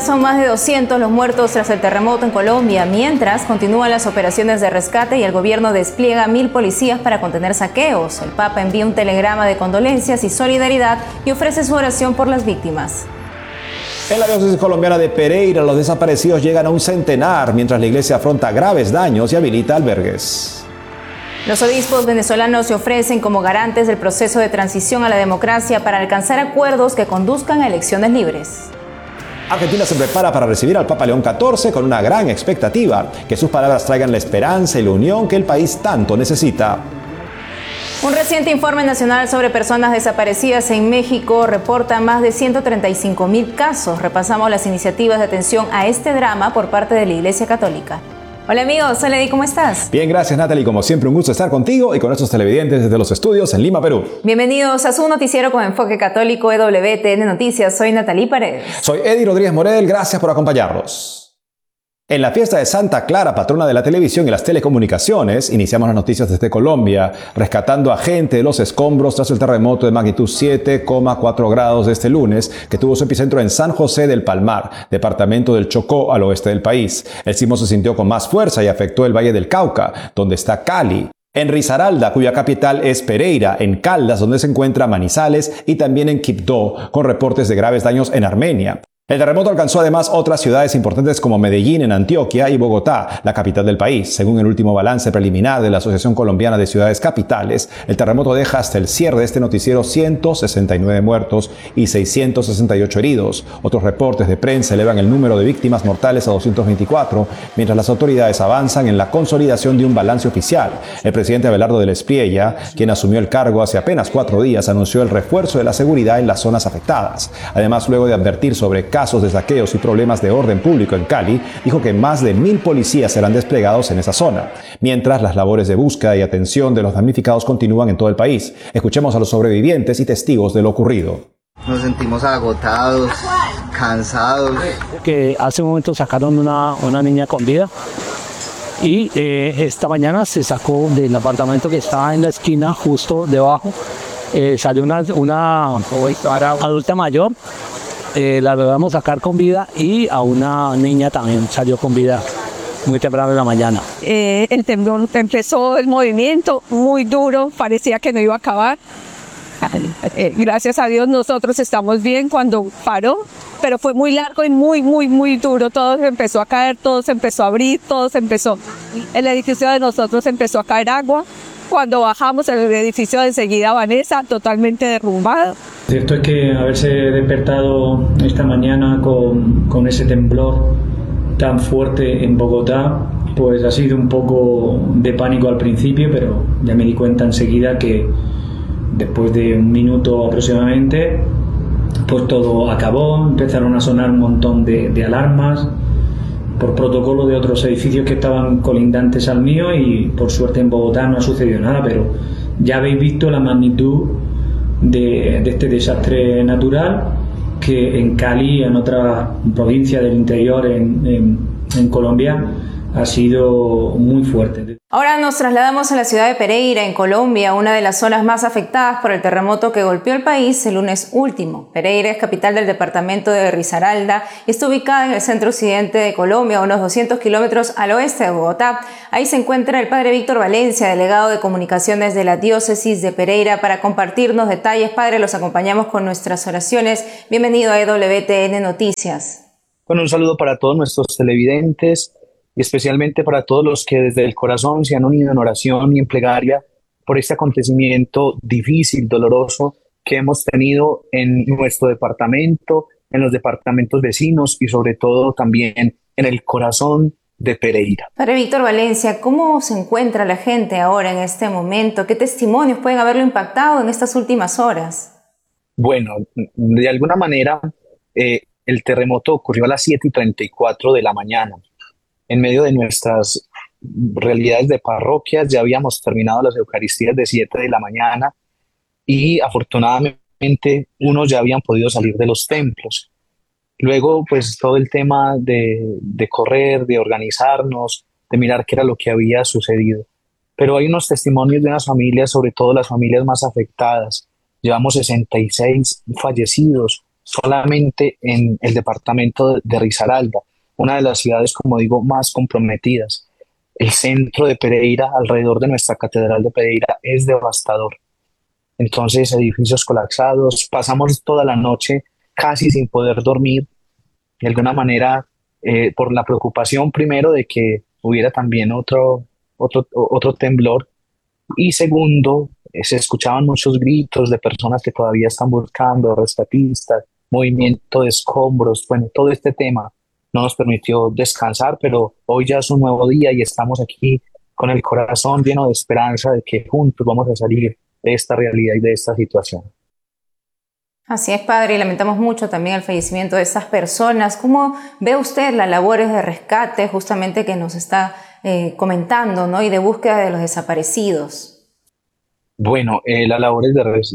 son más de 200 los muertos tras el terremoto en Colombia, mientras continúan las operaciones de rescate y el gobierno despliega 1000 policías para contener saqueos. El Papa envía un telegrama de condolencias y solidaridad y ofrece su oración por las víctimas. En la diócesis colombiana de Pereira, los desaparecidos llegan a un centenar, mientras la iglesia afronta graves daños y habilita albergues. Los obispos venezolanos se ofrecen como garantes del proceso de transición a la democracia para alcanzar acuerdos que conduzcan a elecciones libres. Argentina se prepara para recibir al Papa León XIV con una gran expectativa, que sus palabras traigan la esperanza y la unión que el país tanto necesita. Un reciente informe nacional sobre personas desaparecidas en México reporta más de 135.000 casos. Repasamos las iniciativas de atención a este drama por parte de la Iglesia Católica. Hola amigos, soy Lady, ¿cómo estás? Bien, gracias Natalie, como siempre un gusto estar contigo y con nuestros televidentes desde los estudios en Lima, Perú. Bienvenidos a su noticiero con enfoque católico EWTN Noticias, soy Natalie Paredes. Soy Eddie Rodríguez Morel, gracias por acompañarnos. En la fiesta de Santa Clara, patrona de la televisión y las telecomunicaciones, iniciamos las noticias desde Colombia, rescatando a gente de los escombros tras el terremoto de magnitud 7,4 grados de este lunes, que tuvo su epicentro en San José del Palmar, departamento del Chocó, al oeste del país. El sismo se sintió con más fuerza y afectó el Valle del Cauca, donde está Cali, en Risaralda, cuya capital es Pereira, en Caldas, donde se encuentra Manizales, y también en Quibdó, con reportes de graves daños en Armenia. El terremoto alcanzó además otras ciudades importantes como Medellín en Antioquia y Bogotá, la capital del país. Según el último balance preliminar de la Asociación Colombiana de Ciudades Capitales, el terremoto deja hasta el cierre de este noticiero 169 muertos y 668 heridos. Otros reportes de prensa elevan el número de víctimas mortales a 224, mientras las autoridades avanzan en la consolidación de un balance oficial. El presidente Abelardo del Espriella, quien asumió el cargo hace apenas 4 días, anunció el refuerzo de la seguridad en las zonas afectadas. Además, luego de advertir sobre casos de saqueos y problemas de orden público en Cali, dijo que más de 1000 policías serán desplegados en esa zona, mientras las labores de búsqueda y atención de los damnificados continúan en todo el país. Escuchemos a los sobrevivientes y testigos de lo ocurrido. Nos sentimos agotados, cansados. Que hace un momento sacaron una niña con vida y esta mañana se sacó del apartamento que estaba en la esquina justo debajo. Salió una adulta mayor. La logramos sacar con vida y a una niña también salió con vida muy temprano en la mañana. El temblor empezó el movimiento muy duro, parecía que no iba a acabar. Gracias a Dios nosotros estamos bien cuando paró, pero fue muy largo y muy duro. Todo se empezó a caer, todo se empezó a abrir, el edificio de nosotros empezó a caer agua. Cuando bajamos el edificio de enseguida, Vanessa, totalmente derrumbado. Cierto es que haberse despertado esta mañana con ese temblor tan fuerte en Bogotá, pues ha sido un poco de pánico al principio, pero ya me di cuenta enseguida que después de un minuto aproximadamente, pues todo acabó, empezaron a sonar un montón de alarmas por protocolo de otros edificios que estaban colindantes al mío y por suerte en Bogotá no ha sucedido nada, pero ya habéis visto la magnitud de este desastre natural que en Cali, en otra provincia del interior en Colombia, ha sido muy fuerte. Ahora nos trasladamos a la ciudad de Pereira, en Colombia, una de las zonas más afectadas por el terremoto que golpeó el país el lunes último. Pereira es capital del departamento de Risaralda y está ubicada en el centro occidente de Colombia, a unos 200 kilómetros al oeste de Bogotá. Ahí se encuentra el padre Víctor Valencia, delegado de comunicaciones de la diócesis de Pereira, para compartirnos detalles. Padre, los acompañamos con nuestras oraciones. Bienvenido a EWTN Noticias. Bueno, un saludo para todos nuestros televidentes y especialmente para todos los que desde el corazón se han unido en oración y en plegaria por este acontecimiento difícil, doloroso que hemos tenido en nuestro departamento, en los departamentos vecinos y sobre todo también en el corazón de Pereira. Padre Víctor Valencia, ¿cómo se encuentra la gente ahora en este momento? ¿Qué testimonios pueden haberlo impactado en estas últimas horas? Bueno, de alguna manera el terremoto ocurrió a las 7:34 de la mañana. En medio de nuestras realidades de parroquias ya habíamos terminado las Eucaristías de 7 de la mañana y afortunadamente unos ya habían podido salir de los templos. Luego, pues todo el tema de correr, de organizarnos, de mirar qué era lo que había sucedido. Pero hay unos testimonios de unas familias, sobre todo las familias más afectadas. Llevamos 66 fallecidos solamente en el departamento de Risaralda, una de las ciudades, como digo, más comprometidas. El centro de Pereira, alrededor de nuestra catedral de Pereira, es devastador. Entonces, edificios colapsados, pasamos toda la noche casi sin poder dormir, de alguna manera, por la preocupación primero de que hubiera también otro temblor, y segundo, se escuchaban muchos gritos de personas que todavía están buscando, rescatistas, movimiento de escombros. Bueno, todo este tema no nos permitió descansar, pero hoy ya es un nuevo día y estamos aquí con el corazón lleno de esperanza de que juntos vamos a salir de esta realidad y de esta situación. Así es, padre, y lamentamos mucho también el fallecimiento de estas personas. ¿Cómo ve usted las labores de rescate justamente que nos está comentando, ¿no? Y de búsqueda de los desaparecidos? Bueno, las labores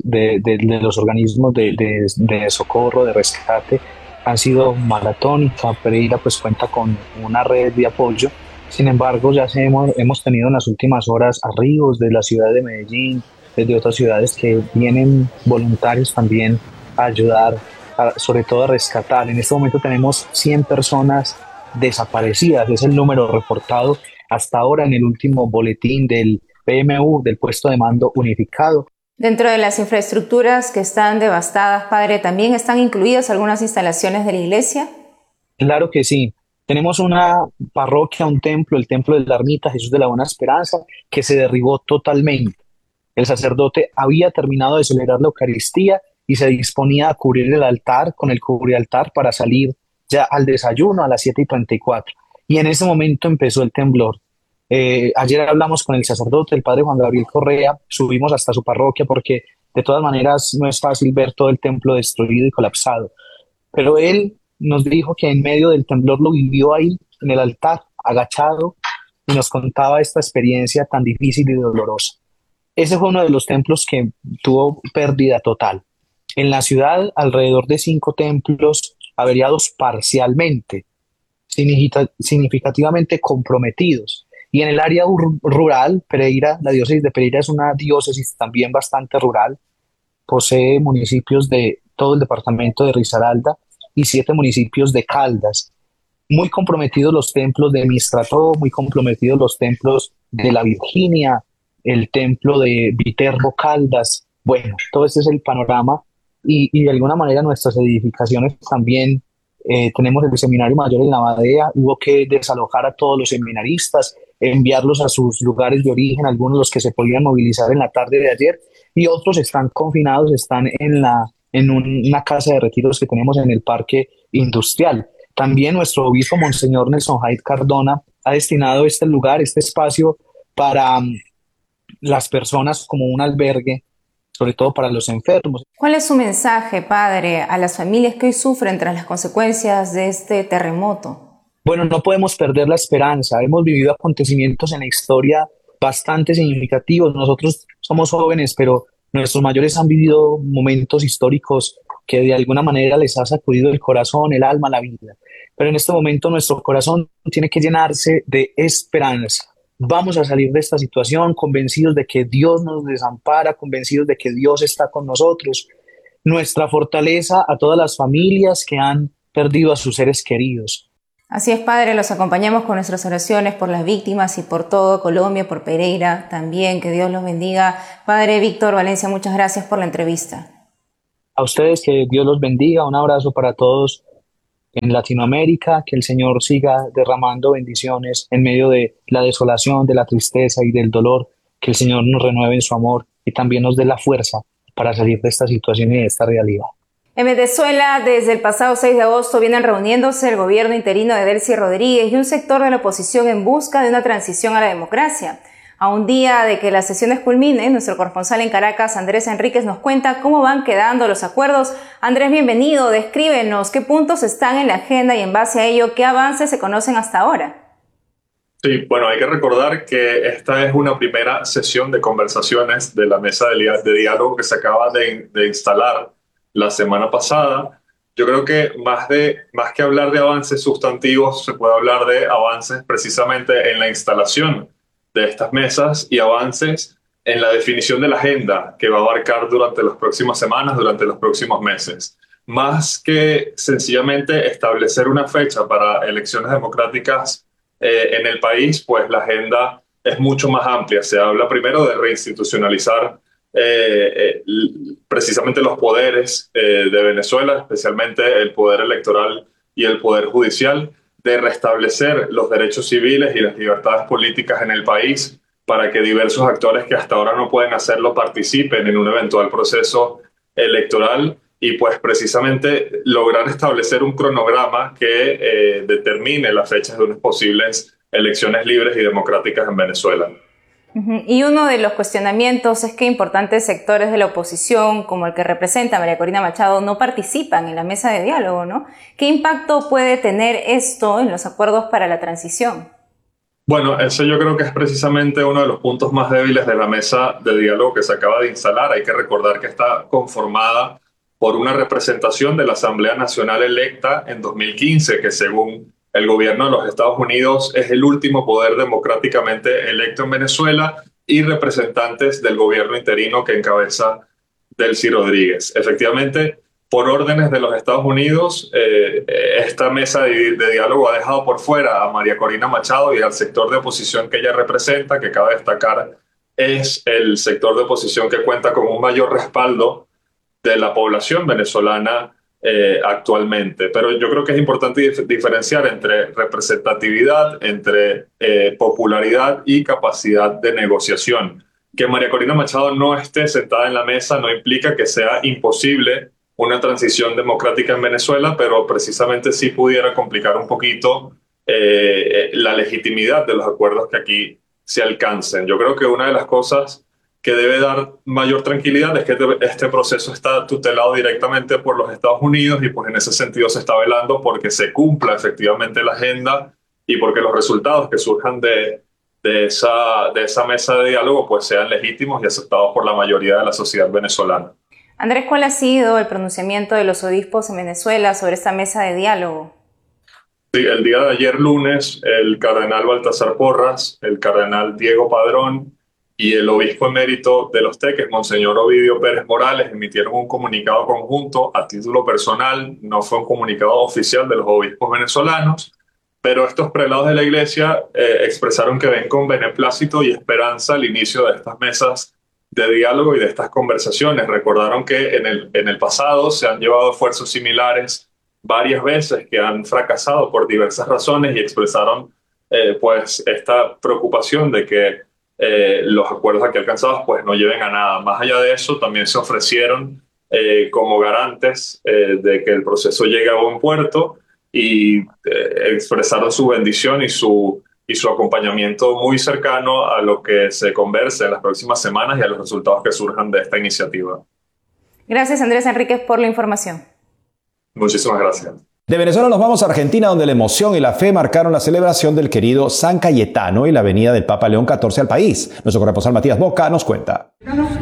de los organismos de socorro, de rescate, han sido maratónicas. Pereira pues cuenta con una red de apoyo. Sin embargo, hemos tenido en las últimas horas arribos de la ciudad de Medellín, desde otras ciudades que vienen voluntarios también a ayudar, sobre todo a rescatar. En este momento tenemos 100 personas desaparecidas, es el número reportado hasta ahora en el último boletín del PMU, del puesto de mando unificado. Dentro de las infraestructuras que están devastadas, padre, ¿también están incluidas algunas instalaciones de la iglesia? Claro que sí. Tenemos una parroquia, un templo, el templo de la Ermita Jesús de la Buena Esperanza, que se derribó totalmente. El sacerdote había terminado de celebrar la Eucaristía y se disponía a cubrir el altar con el cubrialtar para salir ya al desayuno a las 7:34. Y en ese momento empezó el temblor. Ayer hablamos con el sacerdote, el padre Juan Gabriel Correa, subimos hasta su parroquia porque de todas maneras no es fácil ver todo el templo destruido y colapsado. Pero él nos dijo que en medio del temblor lo vivió ahí en el altar, agachado, y nos contaba esta experiencia tan difícil y dolorosa. Ese fue uno de los templos que tuvo pérdida total. En la ciudad, alrededor de 5 templos averiados parcialmente, significativamente comprometidos. Y en el área rural, Pereira, la diócesis de Pereira es una diócesis también bastante rural, posee municipios de todo el departamento de Risaralda y 7 municipios de Caldas. Muy comprometidos los templos de Mistrató, muy comprometidos los templos de la Virginia, el templo de Viterbo Caldas. Bueno, todo este es el panorama y de alguna manera nuestras edificaciones también. Tenemos el seminario mayor en la Badea, hubo que desalojar a todos los seminaristas, enviarlos a sus lugares de origen, algunos los que se podían movilizar en la tarde de ayer y otros están confinados, están en una casa de retiros que tenemos en el parque industrial. También nuestro obispo Monseñor Nelson Jaid Cardona ha destinado este lugar, este espacio para las personas como un albergue, sobre todo para los enfermos. ¿Cuál es su mensaje, padre, a las familias que hoy sufren tras las consecuencias de este terremoto? Bueno, no podemos perder la esperanza. Hemos vivido acontecimientos en la historia bastante significativos. Nosotros somos jóvenes, pero nuestros mayores han vivido momentos históricos que de alguna manera les ha sacudido el corazón, el alma, la vida. Pero en este momento nuestro corazón tiene que llenarse de esperanza. Vamos a salir de esta situación convencidos de que Dios nos desampara, convencidos de que Dios está con nosotros. Nuestra fortaleza a todas las familias que han perdido a sus seres queridos. Así es, padre, los acompañamos con nuestras oraciones por las víctimas y por todo Colombia, por Pereira también, que Dios los bendiga. Padre Víctor Valencia, muchas gracias por la entrevista. A ustedes, que Dios los bendiga, un abrazo para todos en Latinoamérica, que el Señor siga derramando bendiciones en medio de la desolación, de la tristeza y del dolor, que el Señor nos renueve en su amor y también nos dé la fuerza para salir de esta situación y de esta realidad. En Venezuela, desde el pasado 6 de agosto vienen reuniéndose el gobierno interino de Delcy Rodríguez y un sector de la oposición en busca de una transición a la democracia. A un día de que las sesiones culminen, nuestro corresponsal en Caracas, Andrés Enríquez, nos cuenta cómo van quedando los acuerdos. Andrés, bienvenido. Descríbenos qué puntos están en la agenda y en base a ello, qué avances se conocen hasta ahora. Sí, bueno, hay que recordar que esta es una primera sesión de conversaciones de la mesa de diálogo que se acaba de instalar la semana pasada. Yo creo que más que hablar de avances sustantivos, se puede hablar de avances precisamente en la instalación de estas mesas y avances en la definición de la agenda que va a abarcar durante las próximas semanas, durante los próximos meses. más que sencillamente establecer una fecha para elecciones democráticas en el país, pues la agenda es mucho más amplia. Se habla primero de reinstitucionalizar precisamente los poderes de Venezuela, especialmente el poder electoral y el poder judicial, de restablecer los derechos civiles y las libertades políticas en el país para que diversos actores que hasta ahora no pueden hacerlo participen en un eventual proceso electoral y pues precisamente lograr establecer un cronograma que determine las fechas de unas posibles elecciones libres y democráticas en Venezuela. Y uno de los cuestionamientos es que importantes sectores de la oposición, como el que representa María Corina Machado, no participan en la mesa de diálogo, ¿no? ¿Qué impacto puede tener esto en los acuerdos para la transición? Bueno, eso yo creo que es precisamente uno de los puntos más débiles de la mesa de diálogo que se acaba de instalar. Hay que recordar que está conformada por una representación de la Asamblea Nacional electa en 2015, que según el gobierno de los Estados Unidos es el último poder democráticamente electo en Venezuela, y representantes del gobierno interino que encabeza Delcy Rodríguez. Efectivamente, por órdenes de los Estados Unidos, esta mesa de diálogo ha dejado por fuera a María Corina Machado y al sector de oposición que ella representa, que cabe destacar es el sector de oposición que cuenta con un mayor respaldo de la población venezolana actualmente. Pero yo creo que es importante diferenciar entre representatividad, entre popularidad y capacidad de negociación. Que María Corina Machado no esté sentada en la mesa no implica que sea imposible una transición democrática en Venezuela, pero precisamente sí pudiera complicar un poquito la legitimidad de los acuerdos que aquí se alcancen. Yo creo que una de las cosas que debe dar mayor tranquilidad es que este proceso está tutelado directamente por los Estados Unidos y pues en ese sentido se está velando porque se cumpla efectivamente la agenda y porque los resultados que surjan de esa mesa de diálogo pues sean legítimos y aceptados por la mayoría de la sociedad venezolana. Andrés, ¿cuál ha sido el pronunciamiento de los obispos en Venezuela sobre esta mesa de diálogo? Sí, el día de ayer lunes, el cardenal Baltasar Porras, el cardenal Diego Padrón y el obispo emérito de Los Teques, Monseñor Ovidio Pérez Morales, emitieron un comunicado conjunto a título personal. No fue un comunicado oficial de los obispos venezolanos, pero estos prelados de la Iglesia expresaron que ven con beneplácito y esperanza el inicio de estas mesas de diálogo y de estas conversaciones. Recordaron que en el pasado se han llevado esfuerzos similares varias veces que han fracasado por diversas razones y expresaron pues esta preocupación de que los acuerdos aquí alcanzados pues no lleven a nada. Más allá de eso, también se ofrecieron como garantes de que el proceso llegue a buen puerto y expresaron su bendición y su acompañamiento muy cercano a lo que se converse en las próximas semanas y a los resultados que surjan de esta iniciativa. Gracias, Andrés Enríquez, por la información. Muchísimas gracias. De Venezuela nos vamos a Argentina, donde la emoción y la fe marcaron la celebración del querido San Cayetano y la venida del Papa León XIV al país. Nuestro corresponsal Matías Boca nos cuenta.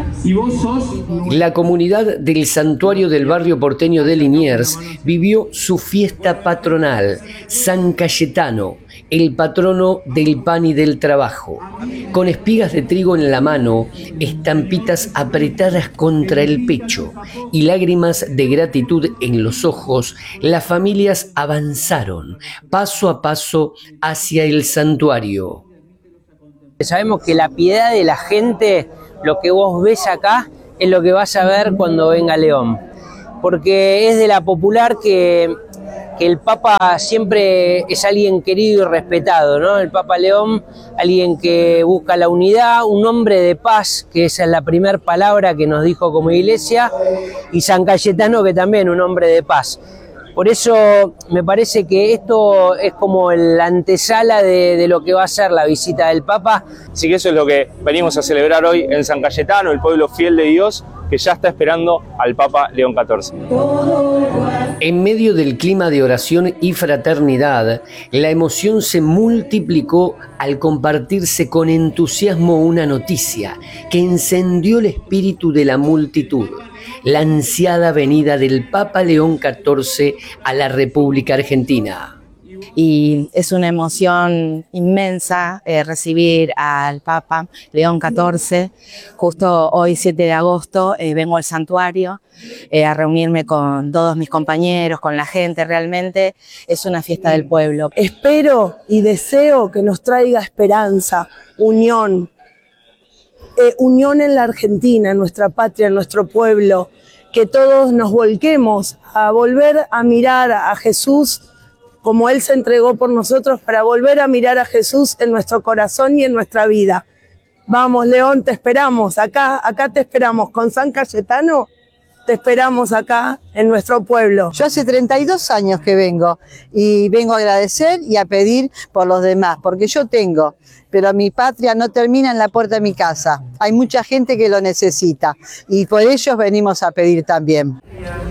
La comunidad del santuario del barrio porteño de Liniers vivió su fiesta patronal, San Cayetano, el patrono del pan y del trabajo. Con espigas de trigo en la mano, estampitas apretadas contra el pecho y lágrimas de gratitud en los ojos, las familias avanzaron paso a paso hacia el santuario. Sabemos que la piedad de la gente, lo que vos ves acá, es lo que vas a ver cuando venga León. Porque es de la popular que el Papa siempre es alguien querido y respetado, ¿no? El Papa León, alguien que busca la unidad, un hombre de paz, que esa es la primera palabra que nos dijo como iglesia, y San Cayetano, que también un hombre de paz. Por eso me parece que esto es como la antesala de lo que va a ser la visita del Papa. Así que eso es lo que venimos a celebrar hoy en San Cayetano, el pueblo fiel de Dios, que ya está esperando al Papa León XIV. En medio del clima de oración y fraternidad, la emoción se multiplicó al compartirse con entusiasmo una noticia que encendió el espíritu de la multitud: la ansiada venida del Papa León XIV a la República Argentina. y es una emoción inmensa recibir al Papa León XIV. Justo hoy, 7 de agosto, vengo al santuario a reunirme con todos mis compañeros, con la gente. Realmente es una fiesta del pueblo. Espero y deseo que nos traiga esperanza, unión, unión en la Argentina, en nuestra patria, en nuestro pueblo, que todos nos volquemos a volver a mirar a Jesús como Él se entregó por nosotros, para volver a mirar a Jesús en nuestro corazón y en nuestra vida. Vamos, León, te esperamos, acá te esperamos, con San Cayetano te esperamos acá en nuestro pueblo. Yo hace 32 años que vengo y vengo a agradecer y a pedir por los demás, porque yo tengo, pero mi patria no termina en la puerta de mi casa. Hay mucha gente que lo necesita y por ellos venimos a pedir también.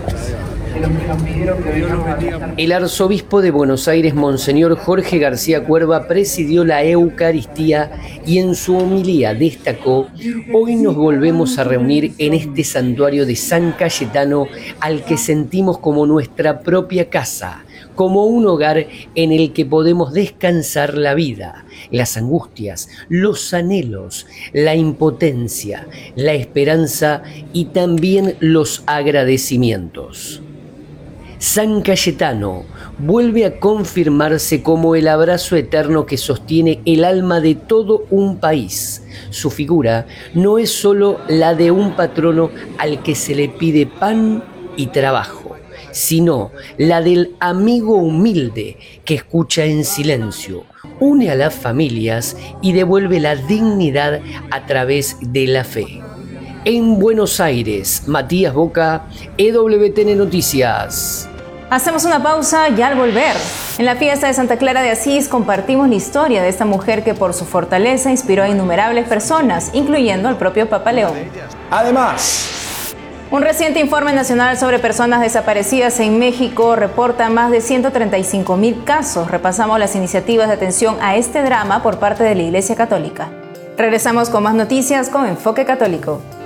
El arzobispo de Buenos Aires, Monseñor Jorge García Cuerva, presidió la Eucaristía y en su homilía destacó: hoy nos volvemos a reunir en este santuario de San Cayetano, al que sentimos como nuestra propia casa, como un hogar en el que podemos descansar la vida, las angustias, los anhelos, la impotencia, la esperanza y también los agradecimientos. San Cayetano vuelve a confirmarse como el abrazo eterno que sostiene el alma de todo un país. Su figura no es solo la de un patrono al que se le pide pan y trabajo, sino la del amigo humilde que escucha en silencio, une a las familias y devuelve la dignidad a través de la fe. En Buenos Aires, Matías Boca, EWTN Noticias. Hacemos una pausa y al volver, en la fiesta de Santa Clara de Asís compartimos la historia de esta mujer que por su fortaleza inspiró a innumerables personas, incluyendo al propio Papa León. Además, un reciente informe nacional sobre personas desaparecidas en México reporta más de 135.000 casos. Repasamos las iniciativas de atención a este drama por parte de la Iglesia Católica. Regresamos con más noticias con Enfoque Católico.